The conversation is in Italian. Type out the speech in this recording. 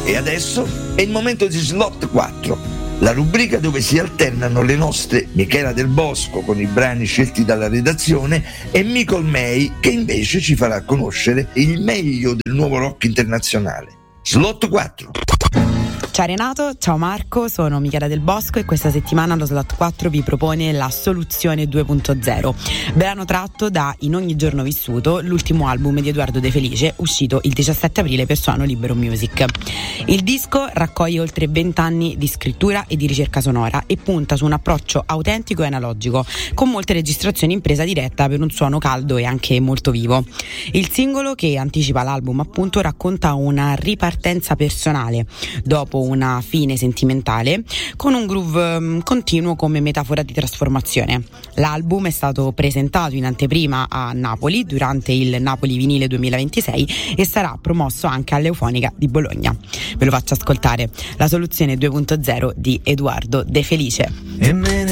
E adesso è il momento di Slot 4, la rubrica dove si alternano le nostre Michela Del Bosco con i brani scelti dalla redazione e Micol May, che invece ci farà conoscere il meglio del nuovo rock internazionale. Slot 4. Ciao Renato, ciao Marco, sono Michela Del Bosco e questa settimana lo Slot 4 vi propone La Soluzione 2.0, brano tratto da In ogni giorno vissuto, l'ultimo album di Edoardo De Felice, uscito il 17 aprile per Suono Libero Music. Il disco raccoglie oltre 20 anni di scrittura e di ricerca sonora e punta su un approccio autentico e analogico, con molte registrazioni in presa diretta per un suono caldo e anche molto vivo. Il singolo, che anticipa l'album appunto, racconta una ripartenza personale dopo una fine sentimentale, con un groove continuo come metafora di trasformazione. L'album è stato presentato in anteprima a Napoli durante il Napoli Vinile 2026 e sarà promosso anche all'Eufonica di Bologna. Ve lo faccio ascoltare, La Soluzione 2.0 di Edoardo De Felice. E me